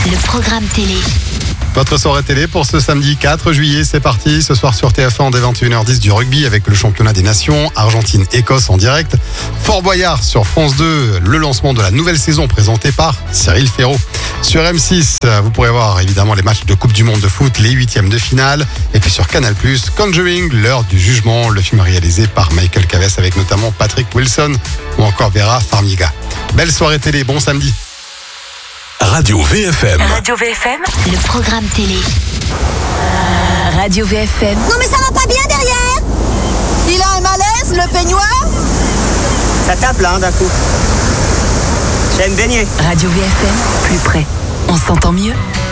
le programme télé. Votre soirée télé pour ce samedi 4 juillet, c'est parti. Ce soir sur TF1 dès 21h10 du rugby avec le championnat des nations, Argentine-Écosse en direct. Fort Boyard sur France 2, le lancement de la nouvelle saison présenté par Cyril Ferraud. Sur M6, vous pourrez voir évidemment les matchs de Coupe du Monde de foot, les huitièmes de finale. Et puis sur Canal+, Conjuring, l'heure du jugement, le film réalisé par Michael Cavess avec notamment Patrick Wilson ou encore Vera Farmiga. Belle soirée télé, bon samedi. Radio VFM. Radio VFM, le programme télé. Radio VFM. Non mais ça va pas bien derrière. Il a un malaise, le peignoir. Ça tape là d'un coup. J'aime baigner. Radio VFM, plus près. On s'entend mieux.